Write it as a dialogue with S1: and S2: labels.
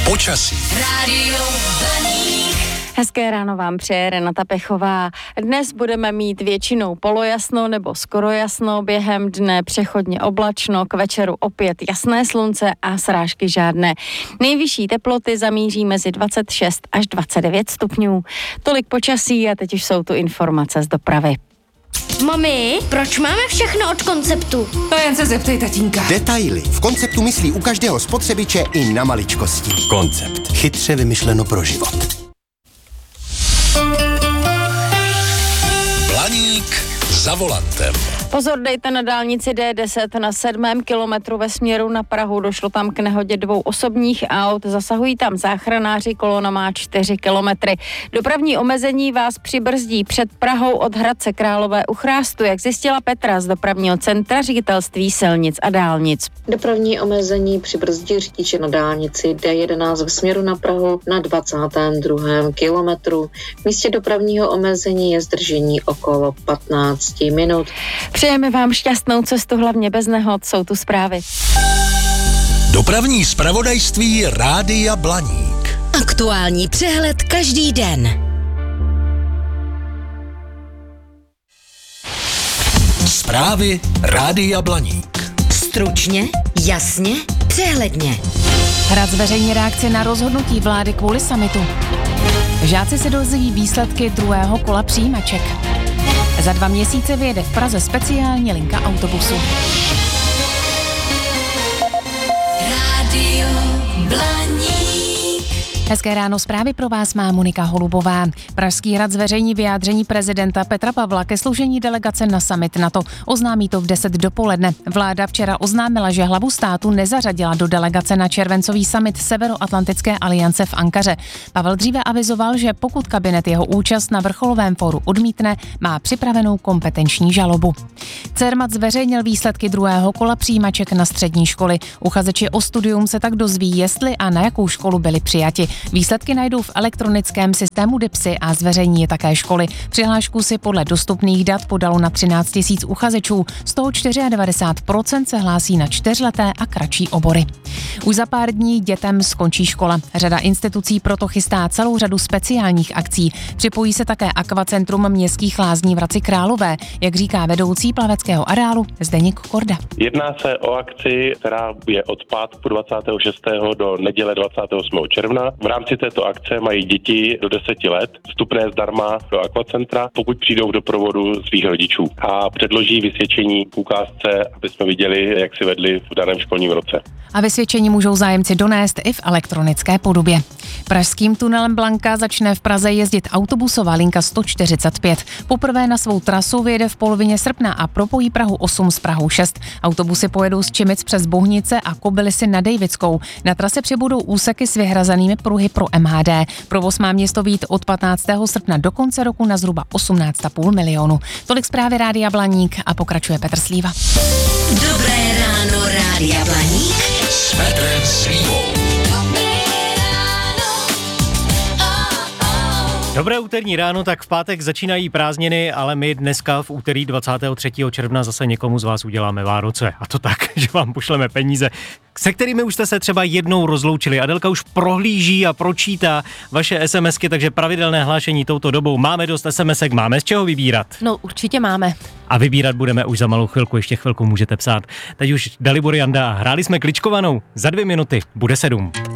S1: Počasí.
S2: Rádio Blaník.
S3: Hezké ráno vám přeje Renata Pechová. Dnes budeme mít většinou polojasno nebo skoro jasno, během dne přechodně oblačno, k večeru opět jasné slunce a srážky žádné. Nejvyšší teploty zamíří mezi 26 až 29 stupňů. Tolik počasí a teď už jsou tu informace z dopravy.
S4: Mami, proč máme všechno od Konceptu?
S5: To jen se zeptej tatínka.
S6: Detaily. V Konceptu myslí u každého spotřebiče i na maličkosti.
S1: Koncept.
S6: Chytře vymyšleno pro život.
S1: Blaník za volantem.
S3: Pozor, dejte na dálnici D10 na 7. kilometru ve směru na Prahu. Došlo tam k nehodě 2 osobních aut. Zasahují tam záchranáři, kolona má 4 kilometry. Dopravní omezení vás přibrzdí před Prahou od Hradce Králové u Chrástu, jak zjistila Petra z dopravního centra Ředitelství silnic a dálnic.
S7: Dopravní omezení přibrzdí řidiče na dálnici D11 v směru na Prahu na 22. kilometru. V místě dopravního omezení je zdržení okolo 15 minut.
S3: Přejeme vám šťastnou cestu, hlavně bez nehod, jsou tu zprávy.
S1: Dopravní zpravodajství Rádia Blaník.
S2: Aktuální přehled každý den.
S1: Zprávy Rádia Blaník.
S2: Stručně, jasně, přehledně.
S5: Hrad zveřejní reakci na rozhodnutí vlády kvůli summitu. Žáci se dozví výsledky druhého kola přijímaček. Za 2 měsíce vyjede v Praze speciální linka autobusu.
S2: Rádio Blaník.
S5: Hezké ráno, zprávy pro vás má Monika Holubová. Pražský hrad zveřejní vyjádření prezidenta Petra Pavla ke složení delegace na summit NATO. Oznámí to v 10 dopoledne. Vláda včera oznámila, že hlavu státu nezařadila do delegace na červencový summit Severoatlantické aliance v Ankaře. Pavel dříve avizoval, že pokud kabinet jeho účast na vrcholovém fóru odmítne, má připravenou kompetenční žalobu. Cermat zveřejnil výsledky druhého kola přijímaček na střední školy. Uchazeči o studium se tak dozví, jestli a na jakou školu byli přijati. Výsledky najdou v elektronickém systému DIPSy a zveřejní je také školy. Přihlášku si podle dostupných dat podalo na 13 000 uchazečů, z toho 94% se hlásí na 4leté a kratší obory. Už za pár dní dětem skončí škola. Řada institucí proto chystá celou řadu speciálních akcí. Připojí se také Akvacentrum městských lázní v Hradci Králové, jak říká vedoucí plaveckého areálu Zdeněk Korda.
S8: Jedná se o akci, která je od pátku 26. do neděle 28. června. V rámci této akce mají děti do 10 let vstupné zdarma do Akvacentra, pokud přijdou v doprovodu svých rodičů a předloží vysvědčení k ukázce, aby jsme viděli, jak si vedli v daném školním roce.
S5: A vysvědčení můžou zájemci donést i v elektronické podobě. Pražským tunelem Blanka začne v Praze jezdit autobusová linka 145. Poprvé na svou trasu vyjede v polovině srpna a propojí Prahu 8 s Prahou 6. Autobusy pojedou z Čimic přes Bohnice a Kobylisy na Dejvickou. Na trase přibudou úseky s vyhrazanými pruhy pro MHD. Provoz má město být od 15. srpna do konce roku na zhruba 18,5 milionu. Tolik zprávy Rádia Blaník a pokračuje Petr Slíva.
S2: Dobré ráno, Rádia Blaník.
S1: S Petrem Slívou.
S9: Dobré úterní ráno, tak v pátek začínají prázdniny, ale my dneska v úterý 23. června zase někomu z vás uděláme Vánoce. A to tak, že vám pošleme peníze, se kterými už jste se třeba jednou rozloučili. Adelka už prohlíží a pročítá vaše SMSky, takže pravidelné hlášení touto dobou. Máme dost SMSek, máme z čeho vybírat.
S5: No určitě máme.
S9: A vybírat budeme už za malou chvilku, ještě chvilku můžete psát. Teď už Dalibor Janda a hráli jsme kličkovanou. Za 2 minuty bude 7.